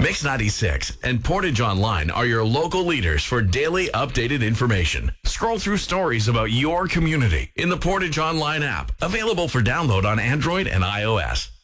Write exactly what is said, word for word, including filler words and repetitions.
Mix ninety-six and Portage Online are your local leaders for daily updated information. Scroll through stories about your community in the Portage Online app, available for download on Android and iOS.